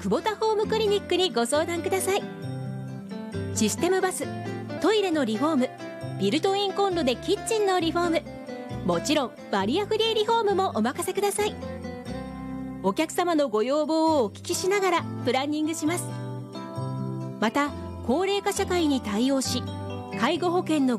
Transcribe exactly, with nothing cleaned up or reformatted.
久保田ホームクリニックにご相談ください。システムバス、トイレのリフォーム、ビルトインコンロでキッチンのリフォーム、もちろんバリアフリーリフォームもお任せください。お客様のご要望をお聞きしながらプランニングします。また高齢化社会に対応し、介護保険の